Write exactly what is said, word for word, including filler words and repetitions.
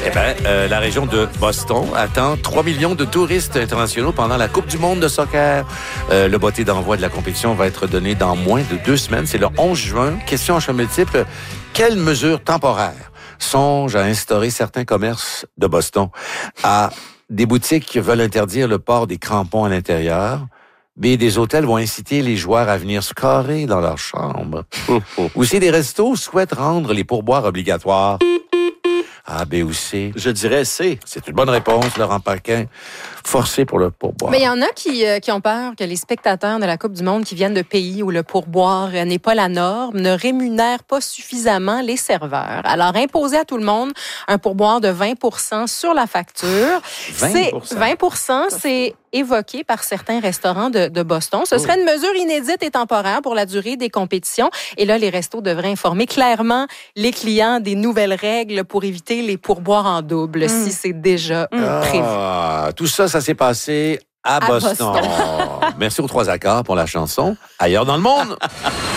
Eh bien, euh, la région de Boston attend trois millions de touristes internationaux pendant la Coupe du monde de soccer. Euh, le botté d'envoi de la compétition va être donné dans moins de deux semaines. C'est le onze juin. Question en chemin multiple. Quelles mesures temporaires songent à instaurer certains commerces de Boston? A, des boutiques veulent interdire le port des crampons à l'intérieur. B, des hôtels vont inciter les joueurs à venir se carrer dans leur chambre. Ou C, des restos souhaitent rendre les pourboires obligatoires. A, B ou C? Je dirais C. C'est une bonne réponse, Laurent Paquin. Forcé pour le pourboire. Mais il y en a qui, euh, qui ont peur que les spectateurs de la Coupe du monde qui viennent de pays où le pourboire euh, n'est pas la norme ne rémunèrent pas suffisamment les serveurs. Alors, imposer à tout le monde un pourboire de vingt pour cent sur la facture. vingt pour cent. C'est, vingt pour cent, c'est évoqué par certains restaurants de, de Boston. Ce serait une mesure inédite et temporaire pour la durée des compétitions. Et là, les restos devraient informer clairement les clients des nouvelles règles pour éviter les pourboires en double, mm. si c'est déjà mm. prévu. Ah, tout ça, ça s'est passé à, à Boston. Boston. Merci aux trois accords pour la chanson. Ailleurs dans le monde.